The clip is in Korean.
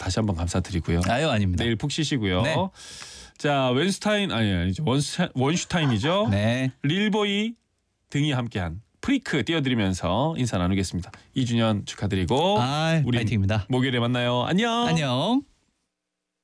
다시 한번 감사드리고요. 아유 아닙니다. 내일 푹 쉬시고요. 네. 자 웬슈타인 아니죠 원슈타인이죠. 네. 릴보이 등이 함께한 프리크 띄워드리면서 인사 나누겠습니다. 2주년 축하드리고 아 우리 파이팅입니다. 목요일에 만나요. 안녕. 안녕.